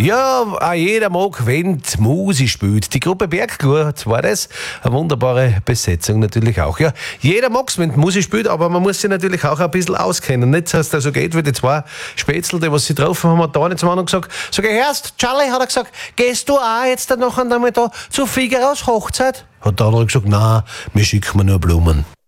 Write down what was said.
Ja, auch jeder mag, wenn die Musik spielt. Die Gruppe Berggut war das. Eine wunderbare Besetzung natürlich auch. Ja, jeder mag's, wenn die Musik spielt, aber man muss sich natürlich auch ein bisschen auskennen. Nicht, dass das so geht wie die zwei Spätzle, die was sie getroffen haben, hat da nicht zum anderen gesagt, hörst, Charlie, hat er gesagt, gehst du auch jetzt dann noch einmal da zu Figaros Hochzeit? Hat der andere gesagt, nein, mir schicken wir nur Blumen.